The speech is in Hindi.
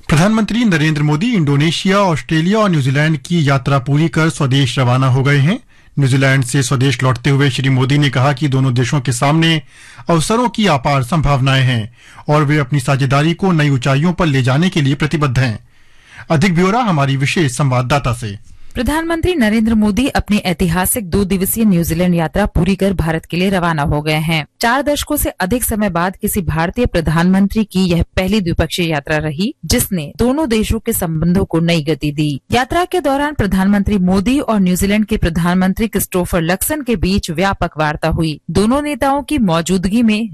प्रधानमंत्री नरेंद्र मोदी इंडोनेशिया, ऑस्ट्रेलिया और न्यूजीलैंड की यात्रा पूरी कर स्वदेश रवाना हो गए हैं। न्यूजीलैंड से स्वदेश लौटते हुए श्री मोदी ने कहा कि दोनों देशों के सामने अवसरों की अपार संभावनाएं हैं और वे अपनी साझेदारी को नई ऊंचाइयों पर ले जाने के लिए प्रतिबद्ध हैं। अधिक ब्यौरा हमारी विशेष संवाददाता से। प्रधानमंत्री नरेंद्र मोदी अपनी ऐतिहासिक 2 दिवसीय न्यूजीलैंड यात्रा पूरी कर भारत के लिए रवाना हो गए हैं। 4 दशकों से अधिक समय बाद किसी भारतीय प्रधानमंत्री की यह पहली द्विपक्षीय यात्रा रही, जिसने दोनों देशों के संबंधों को नई गति दी। यात्रा के दौरान प्रधानमंत्री मोदी और न्यूजीलैंड के प्रधानमंत्री क्रिस्टोफर लक्सन के बीच व्यापक वार्ता हुई। दोनों नेताओं की मौजूदगी में